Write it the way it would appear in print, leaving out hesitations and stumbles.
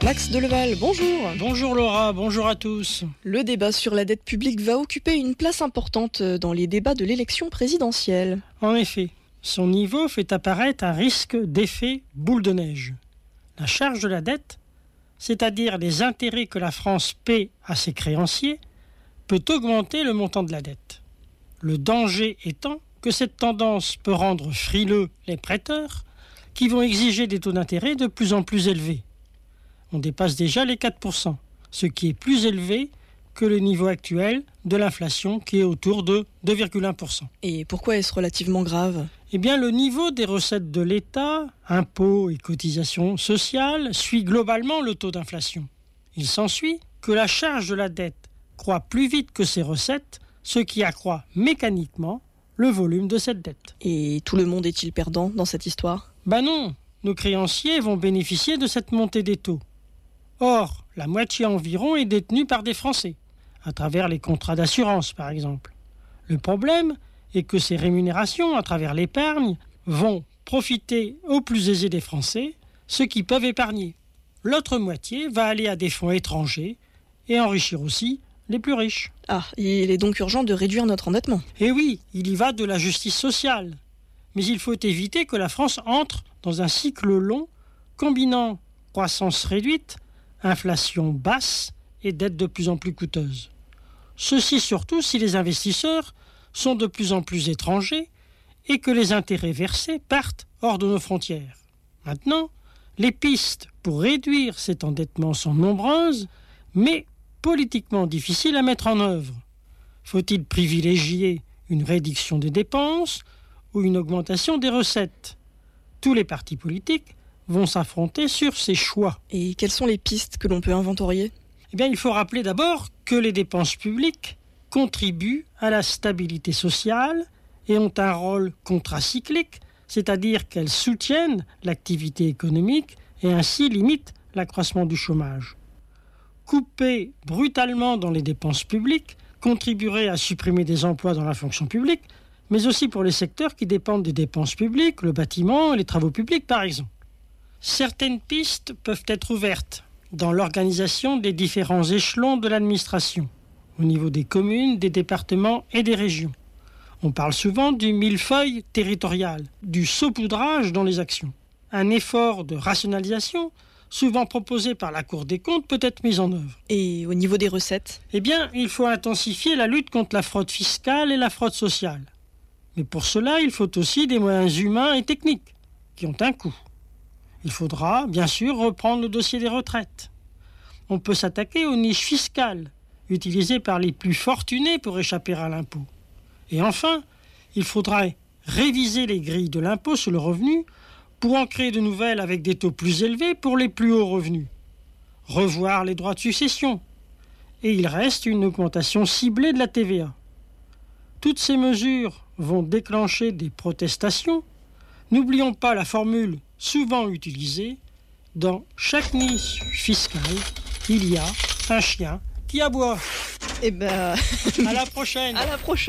Max Deleval, bonjour. Bonjour Laura, bonjour à tous. Le débat sur la dette publique va occuper une place importante dans les débats de l'élection présidentielle. En effet, son niveau fait apparaître un risque d'effet boule de neige. La charge de la dette, c'est-à-dire les intérêts que la France paie à ses créanciers, peut augmenter le montant de la dette. Le danger étant que cette tendance peut rendre frileux les prêteurs qui vont exiger des taux d'intérêt de plus en plus élevés. On dépasse déjà les 4%, ce qui est plus élevé que le niveau actuel de l'inflation qui est autour de 2,1%. Et pourquoi est-ce relativement grave ? Eh bien, le niveau des recettes de l'État, impôts et cotisations sociales, suit globalement le taux d'inflation. Il s'ensuit que la charge de la dette croît plus vite que ses recettes, ce qui accroît mécaniquement le volume de cette dette. Et tout le monde est-il perdant dans cette histoire ? Ben non, nos créanciers vont bénéficier de cette montée des taux. Or, la moitié environ est détenue par des Français, à travers les contrats d'assurance par exemple. Le problème est que ces rémunérations, à travers l'épargne, vont profiter aux plus aisés des Français, ceux qui peuvent épargner. L'autre moitié va aller à des fonds étrangers et enrichir aussi les plus riches. Ah, il est donc urgent de réduire notre endettement. Et oui, il y va de la justice sociale. Mais il faut éviter que la France entre dans un cycle long combinant croissance réduite, inflation basse et dette de plus en plus coûteuse. Ceci surtout si les investisseurs sont de plus en plus étrangers et que les intérêts versés partent hors de nos frontières. Maintenant, les pistes pour réduire cet endettement sont nombreuses, mais politiquement difficiles à mettre en œuvre. Faut-il privilégier une réduction des dépenses ou une augmentation des recettes ? Tous les partis politiques vont s'affronter sur ces choix. Et quelles sont les pistes que l'on peut inventorier ? Eh bien, il faut rappeler d'abord que les dépenses publiques contribuent à la stabilité sociale et ont un rôle contracyclique, c'est-à-dire qu'elles soutiennent l'activité économique et ainsi limitent l'accroissement du chômage. Couper brutalement dans les dépenses publiques contribuerait à supprimer des emplois dans la fonction publique, mais aussi pour les secteurs qui dépendent des dépenses publiques, le bâtiment et les travaux publics par exemple. Certaines pistes peuvent être ouvertes dans l'organisation des différents échelons de l'administration, au niveau des communes, des départements et des régions. On parle souvent du millefeuille territorial, du saupoudrage dans les actions. Un effort de rationalisation, souvent proposé par la Cour des comptes, peut être mis en œuvre. Et au niveau des recettes ? Eh bien, il faut intensifier la lutte contre la fraude fiscale et la fraude sociale. Mais pour cela, il faut aussi des moyens humains et techniques, qui ont un coût. Il faudra, bien sûr, reprendre le dossier des retraites. On peut s'attaquer aux niches fiscales, utilisées par les plus fortunés pour échapper à l'impôt. Et enfin, il faudra réviser les grilles de l'impôt sur le revenu pour en créer de nouvelles avec des taux plus élevés pour les plus hauts revenus. Revoir les droits de succession. Et il reste une augmentation ciblée de la TVA. Toutes ces mesures vont déclencher des protestations. N'oublions pas la formule souvent utilisée, dans chaque niche fiscale, il y a un chien qui aboie. Eh ben... À la prochaine. À la prochaine.